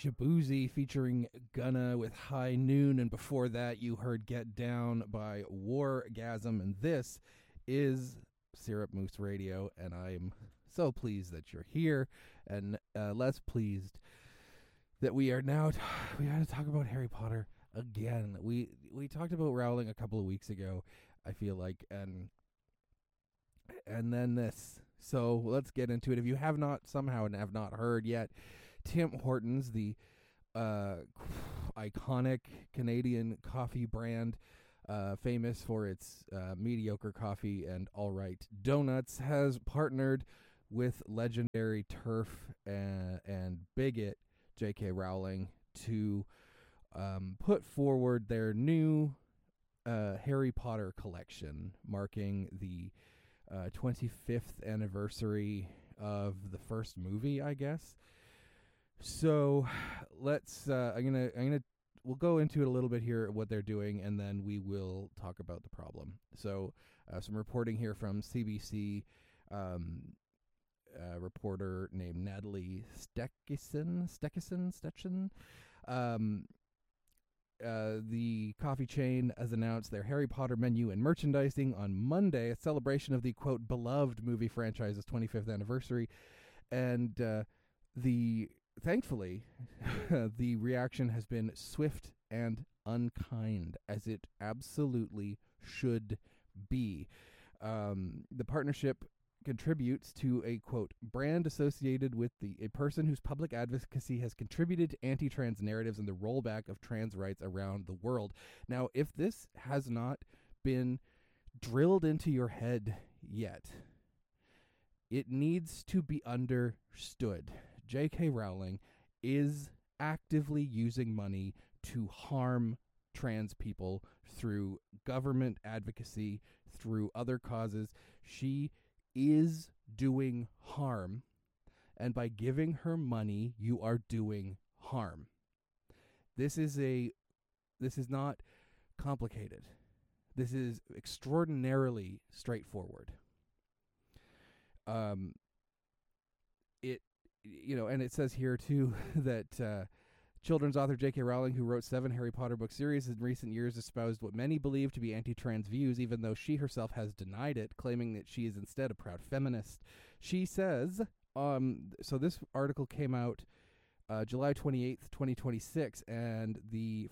Shabuzi featuring Gunna with High Noon, and before that you heard Get Down by Wargasm, and this is Syrup Moose Radio, and I'm so pleased that you're here, and less pleased that we are now we got to talk about Harry Potter again. We talked about Rowling a couple of weeks ago, I feel like, and then this. So let's get into it. If you have not heard yet, Tim Hortons, the iconic Canadian coffee brand, famous for its mediocre coffee and all right donuts, has partnered with legendary TERF and bigot J.K. Rowling to put forward their new Harry Potter collection, marking the 25th anniversary of the first movie, I guess. So let's we'll go into it a little bit here, what they're doing, and then we will talk about the problem. So some reporting here from CBC, reporter named Natalie Stekison. The coffee chain has announced their Harry Potter menu and merchandising on Monday, a celebration of the, quote, beloved movie franchise's 25th anniversary. And thankfully, the reaction has been swift and unkind, as it absolutely should be. The partnership contributes to a, quote, brand associated with a person whose public advocacy has contributed to anti-trans narratives and the rollback of trans rights around the world. Now, if this has not been drilled into your head yet, it needs to be understood. J.K. Rowling is actively using money to harm trans people through government advocacy, through other causes. She is doing harm, and by giving her money, you are doing harm. This is not complicated. This is extraordinarily straightforward. And it says here too that children's author J.K. Rowling, who wrote 7 Harry Potter book series in recent years, espoused what many believe to be anti-trans views, even though she herself has denied it, claiming that she is instead a proud feminist. She says, so this article came out July 28th, 2026, and the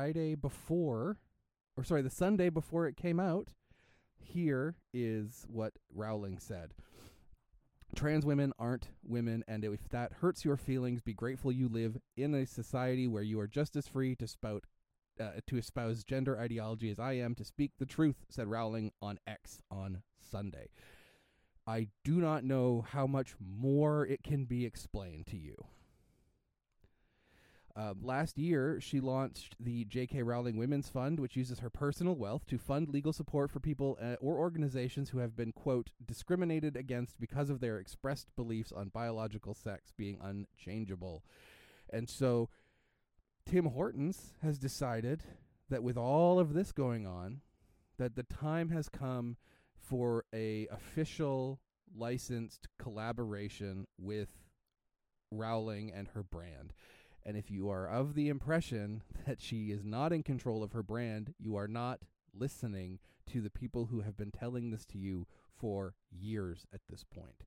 Sunday before it came out, here is what Rowling said. Trans women aren't women, and if that hurts your feelings, be grateful you live in a society where you are just as free to espouse gender ideology as I am to speak the truth, said Rowling on X on Sunday. I do not know how much more it can be explained to you. Last year, she launched the J.K. Rowling Women's Fund, which uses her personal wealth to fund legal support for people or organizations who have been, quote, discriminated against because of their expressed beliefs on biological sex being unchangeable. And so Tim Hortons has decided that with all of this going on, that the time has come for a official licensed collaboration with Rowling and her brand. And if you are of the impression that she is not in control of her brand, you are not listening to the people who have been telling this to you for years at this point.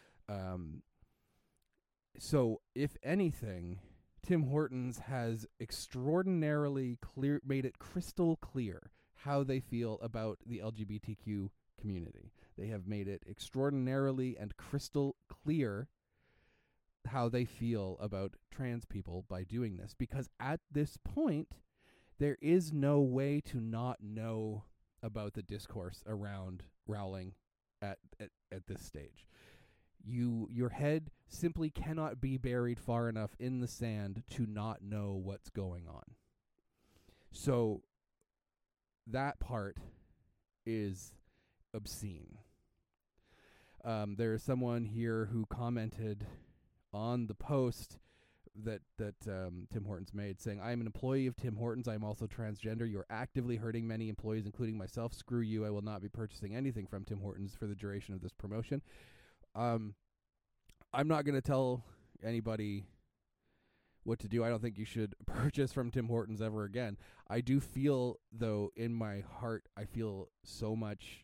So, if anything, Tim Hortons has extraordinarily made it crystal clear how they feel about the LGBTQ community. They have made it extraordinarily and crystal clear how they feel about trans people by doing this, because at this point there is no way to not know about the discourse around Rowling at this stage. Your head simply cannot be buried far enough in the sand to not know what's going on. So that part is obscene. There is someone here who commented on the post that Tim Hortons made, saying, I am an employee of Tim Hortons. I am also transgender. You're actively hurting many employees, including myself. Screw you. I will not be purchasing anything from Tim Hortons for the duration of this promotion. I'm not going to tell anybody what to do. I don't think you should purchase from Tim Hortons ever again. I do feel, though, in my heart, I feel so much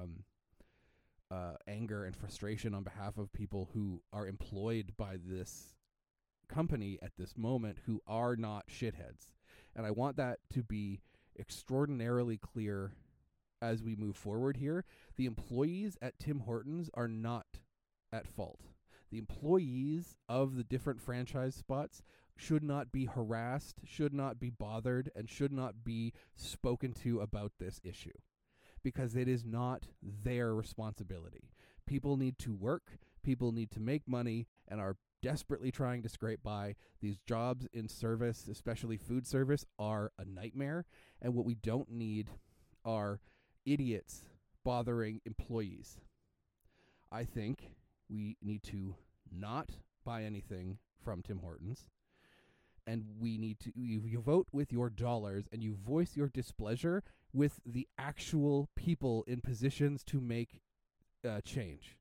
anger and frustration on behalf of people who are employed by this company at this moment who are not shitheads. And I want that to be extraordinarily clear as we move forward here. The employees at Tim Hortons are not at fault. The employees of the different franchise spots should not be harassed, should not be bothered, and should not be spoken to about this issue, because it is not their responsibility. People need to work, people need to make money, and are desperately trying to scrape by. These jobs in service, especially food service, are a nightmare, and what we don't need are idiots bothering employees. I think we need to not buy anything from Tim Hortons, and we need to, you vote with your dollars and you voice your displeasure with the actual people in positions to make change.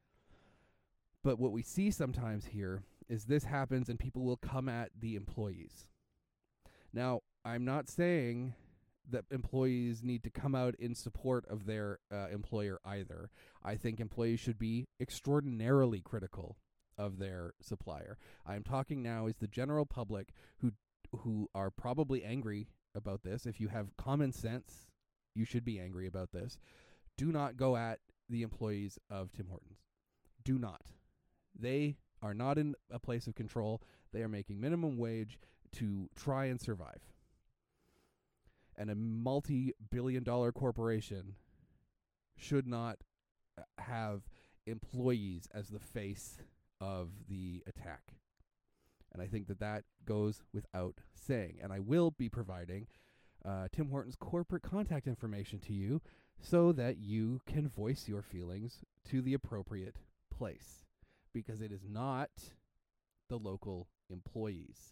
But what we see sometimes here is this happens and people will come at the employees. Now, I'm not saying that employees need to come out in support of their employer either. I think employees should be extraordinarily critical of their supplier. I'm talking now is the general public who are probably angry about this. If you have common sense, you should be angry about this. Do not go at the employees of Tim Hortons. Do not. They are not in a place of control. They are making minimum wage to try and survive. And a multi-billion-dollar corporation should not have employees as the face of the attack. And I think that that goes without saying. And I will be providing Tim Hortons corporate contact information to you so that you can voice your feelings to the appropriate place, because it is not the local employees.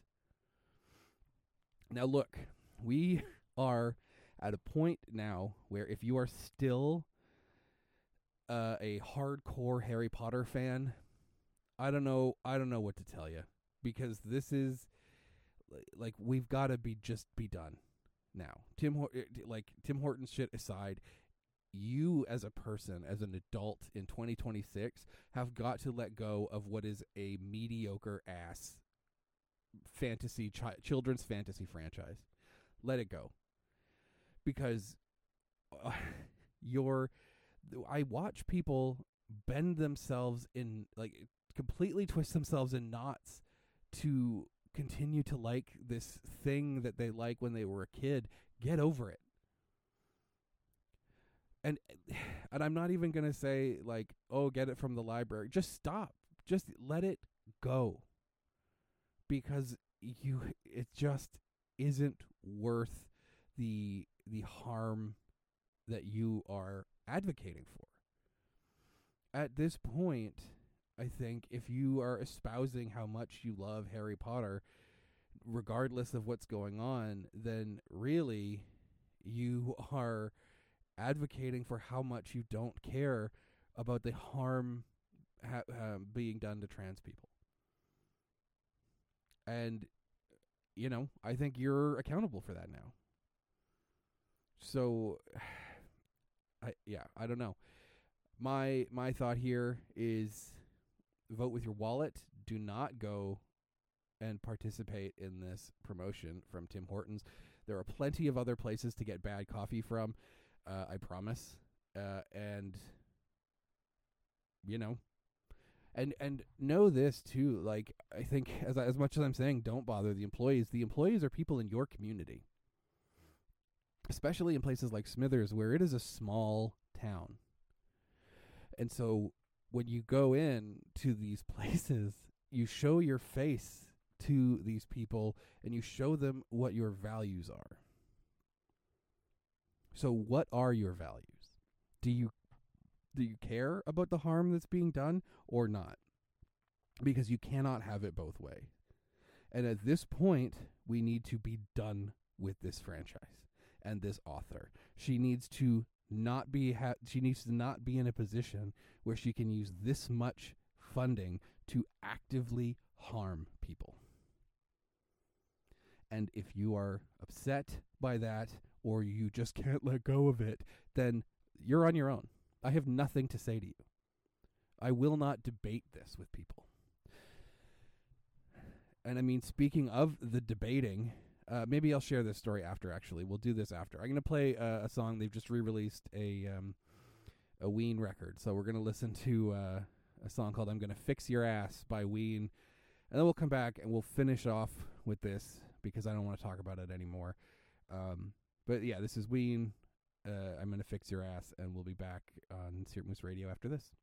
Now look, we are at a point now where if you are still a hardcore Harry Potter fan, I don't know what to tell you, because this is like we've got to be done now. Tim Hortons shit aside, you as a person, as an adult in 2026, have got to let go of what is a mediocre ass children's fantasy franchise. Let it go. Because I watch people bend themselves in, like, completely twist themselves in knots to continue to like this thing that they like when they were a kid. Get over it. And I'm not even going to say, like, oh, get it from the library. Just stop. Just let it go. Because it just isn't worth the harm that you are advocating for. At this point, I think if you are espousing how much you love Harry Potter, regardless of what's going on, then really you are advocating for how much you don't care about the harm being done to trans people. And, I think you're accountable for that now. So, I don't know. My thought here is vote with your wallet. Do not go and participate in this promotion from Tim Hortons. There are plenty of other places to get bad coffee from, I promise. And know this too. Like, I think as much as I'm saying, don't bother the employees. The employees are people in your community, especially in places like Smithers, where it is a small town. And so when you go in to these places, you show your face to these people and you show them what your values are. So what are your values? Do you care about the harm that's being done or not? Because you cannot have it both ways. And at this point, we need to be done with this franchise and this author. She needs to not be in a position where she can use this much funding to actively harm people. And if you are upset by that, or you just can't let go of it, then you're on your own. I have nothing to say to you. I will not debate this with people. And I mean, speaking of the debating, maybe I'll share this story after, actually. We'll do this after. I'm going to play a song. They've just re-released a Ween record. So we're going to listen to a song called I'm Gonna Fix Your Ass by Ween. And then we'll come back and we'll finish off with this because I don't want to talk about it anymore. But yeah, this is Ween. I'm Gonna Fix Your Ass, and we'll be back on Secret Moose Radio after this.